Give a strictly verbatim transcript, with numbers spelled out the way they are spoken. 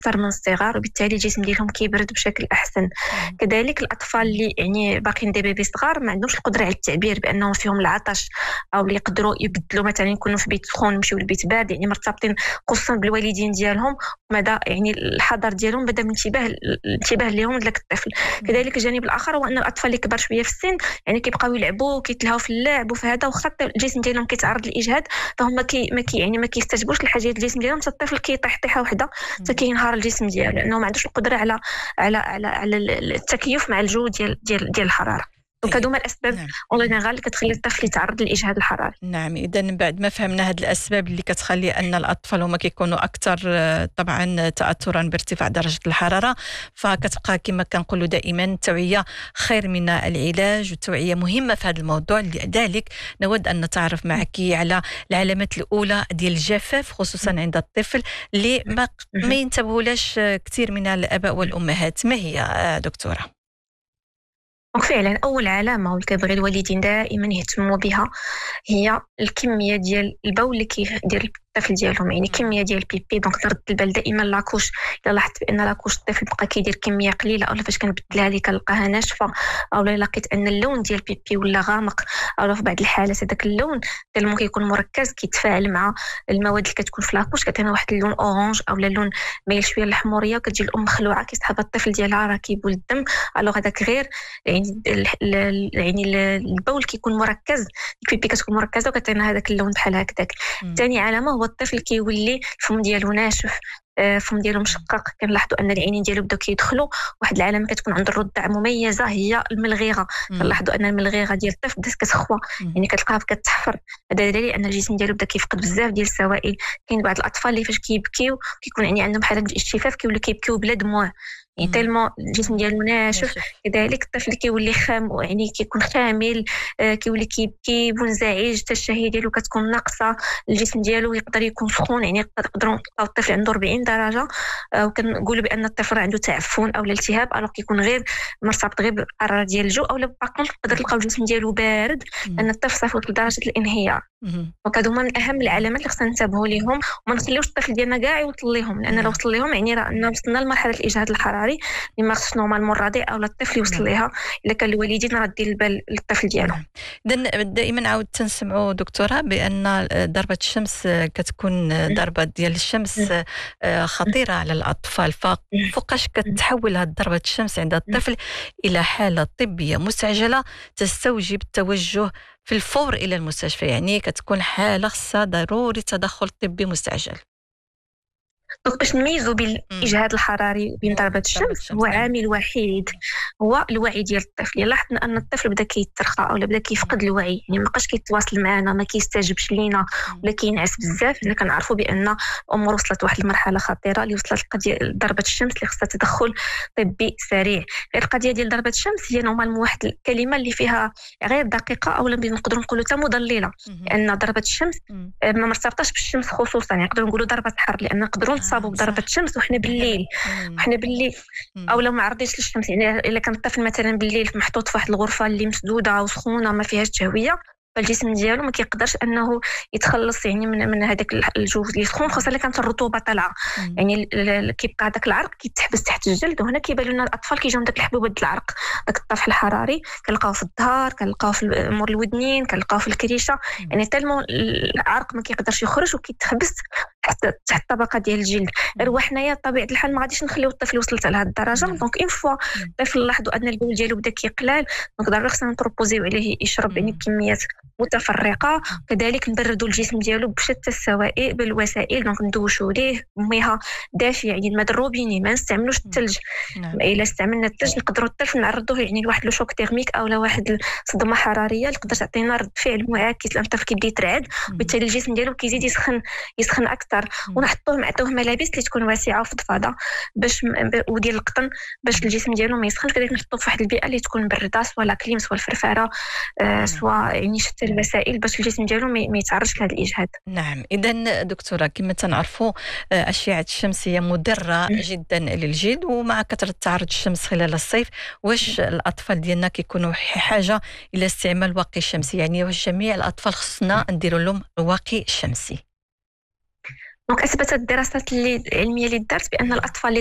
أكثر من الصغار، وبالتالي الجسم ديالهم كيبرد بشكل أحسن. مم. كذلك الأطفال اللي يعني باقيين دي بيبي صغار ما عندهمش القدرة على التعبير بأنهم فيهم العطش، أو اللي يقدروا يبدلوا مثلا يكونوا في بيت سخون يمشيو لبيت بارد، يعني مرتبطين خصوصا بالوالدين ديالهم، مدى يعني الحذر ديالهم بدا من انتباه الانتباه لهم لذاك الطفل. كذلك الجانب الآخر هو أن الأطفال اللي كبار شوية في السن يعني كيبقاو يلعبوا وكيتلهوا في اللعب وفي هذا، وخا الجسم ديالهم كيتعرض للإجهاد، فهم كي ما كي يعني ما كيستجبوش لحاجات الجسم ديالهم، حتى الطفل كيطيح طيحه وحده حتى كينهار الجسم ديالو، لانه ما عندوش القدره على على على على التكيف مع الجو ديال ديال ديال الحراره. دونك هادو هما الاسباب نعم. اون جينيرال اللي كتخلي الطفل يتعرض للاجهاد الحراري. نعم، اذا بعد ما فهمنا هذه الاسباب اللي كتخلي ان الاطفال هما كيكونوا اكثر طبعا تاثرا بارتفاع درجه الحراره، فكتبقى كما كنقولوا دائما التوعيه خير من العلاج، والتوعيه مهمه في هذا الموضوع. لذلك نود ان نتعرف معك على العلامات الاولى ديال الجفاف خصوصا عند الطفل اللي ما ما ينتبهولاش كثير من الاباء والامهات. ما هي دكتوره؟ وفعلا أول علامة واللي كيبغي الوالدين دائما يهتموا بها هي الكمية ديال البول اللي كيدير الطفل ديالهم، يعني كمية ديال البيبي. دونك نرد البال دائما لاكوش، إلا لاحظت بأن لاكوش الطفل بقى كيدير كمية قليلة، أو فاش كنبدلها ليه كنلقاها ناشفة، أو لقيت أن اللون ديال البيبي ولا غامق، أو في بعض الحالات هذاك اللون ديالو كيكون مركز كيتفاعل مع المواد اللي كتكون في لاكوش، كتعطينا واحد اللون أورانج أو لون مايل شوية للحمورية، وكتجي الأم مخلوعة كيسحب الطفل ديالها راه كيبول الدم. ألوغ هذاك غير يعني يعني البول كيكون مركز، البيبي كتكون مركزه وكتعطينا هذاك اللون بحال هكذاك. ثاني علامه هو الطفل كيولي الفم ديالو ناشف، الفم ديالو مشقق، كنلاحظوا ان العينين ديالو بداو كيدخلوا. واحد العلامه كتكون عند الرضع مميزه هي الملغيغه، كنلاحظوا ان الملغيغه ديال الطفل بدات كتخوى، يعني كتلقاها كتحفر، هذا دليل ان الجسم ديالو بدا كيفقد بزاف ديال السوائل. كاين بعض الاطفال اللي فاش كيبكيو كيكون يعني عندهم بحال الاشتفاف، كيولي كيبكيو بلا دموع، يعني تالمو الجسم ديالو ناشف. كذلك الطفل كيولي خام، يعني كيكون خامل، آه كيولي كيبكي منزعج، حتى الشهيه ديالو كتكون ناقصه، الجسم ديالو يقدر يكون سخون، يعني نقدروا نلقاو الطفل عنده أربعين درجه، آه وكنقولوا بان الطفل عنده تعفن او الالتهاب، الوغ كيكون غير مرتبط غير بالحراره ديال الجو، او باقون نقدر نلقاو الجسم ديالو بارد ان الطفل صافي وصل لدرجه الانهيار. دونك هادو هما من اهم العلامات اللي خصنا ننتبهوا ليهم، وما نخليوش الطفل ديالنا كاع يوصل ليهم، لان لو وصل ليهم يعني راه وصلنا لمرحله الاجهاد الحراري اللي ما خصنا نورمالمون الرضيع او الطفل يوصل ليها الا كان الوالدين رادين البال للطفل ديالهم. اذا دائما عاود تنسمعوا دكتوره بان ضربه الشمس كتكون ضربه ديال الشمس خطيره على الاطفال، ففوقاش كتحول هذه ضربه الشمس عند الطفل الى حاله طبيه مستعجله تستوجب التوجه في الفور الى المستشفى، يعني كتكون حاله خصها ضروري تدخل طبي مستعجل. دونك باش نميزوا بين الاجهاد الحراري وبين ضربه الشمس هو عامل وحيد، هو الوعي ديال الطفل. لاحظنا ان الطفل بدا كيترخى او بدا كيفقد الوعي، يعني ما بقاش كيتواصل معنا، ما كيستجبش لينا ولا كينعس بزاف، حنا كنعرفوا بان الامور وصلت لواحد المرحله خطيره اللي وصلت القضيه ضربه الشمس اللي خصها تدخل طبي سريع. غير القضيه ديال ضربه الشمس هي نورمالمون واحد الكلمه اللي فيها غير دقيقه، او نقدروا نقولوا حتى مضلله، لان ضربه الشمس ما مرتبطاش بالشمس خصوصا، يعني نقدروا نقولوا ضربه حر، لان نقدروا نصابوا بضربه الشمس وحنا بالليل، وحنا بالليل او لو ما عرضيش للشمس، يعني الا كان الطفل مثلا بالليل محطوط في واحد الغرفه اللي مسدوده وسخونه ما فيهاش تهويه، فالجسم ديالو ما كيقدرش انه يتخلص يعني من من هذاك الجو اللي سخون، خاصه الا كانت الرطوبه طالعه، يعني كيبقى هذاك العرق كيتحبس تحت الجلد، وهنا كيبان لنا الاطفال كيجيهم داك الحبوبه ديال العرق، داك الطفح الحراري كنلقاوه في الظهر، كنلقاوه في مور الودنين، كنلقاوه في الكريشه، يعني تالمو العرق ما كيقدرش يخرج وكيتحبس تحت تحت الطبقه ديال الجلد. غير هو حنايا بطبيعه الحال ما غاديش نخليو الطفل يوصل حتى لهاد الدرجه. دونك اون فوا الطفل لاحظوا ان البول ديالو بدا كيقلال، دونك ضروري خصنا نبروبوزيو عليه يشرب يعني كميات متفرقه، كذلك نبردوا الجسم ديالو بشتى السوائل بالوسائل، دونك ندوشوا ليه مياه دافيه، يعني الماء الروبيني، ما نستعملوش الثلج. الا استعملنا الثلج نقدروا الطفل نعرضوه يعني لواحد لو شوك تيرميك او لواحد الصدمه حراريه اللي تقدر تعطينا رد فعل معاكس، لان الطفل كيبدا يترعد وبالتالي الجسم ديالو كيزيد يسخن يسخن اكثر. ونحطوه نعطوه ملابس اللي تكون واسعه وفضفاضه باش وديال القطن باش الجسم ديالو ما يسخنش، كذلك نحطوه في واحد البيئه اللي تكون مبرده، سواء لا كليم سواء الفرفاره، آه سواء يعني شتى الوسائل باش الجسم ديالو ما يتعرضش لهذا الاجهاد. نعم، اذا دكتوره كما تنعرفوا اشعه الشمس هي مضره جدا للجلد، ومع كثره تعرض الشمس خلال الصيف واش الاطفال ديالنا كيكونوا حاجه الى استعمال واقي شمسي؟ يعني واش جميع الاطفال خصنا نديروا لهم واقي شمسي؟ دونك اثبتت الدراسات اللي العلميه اللي دارت بان الاطفال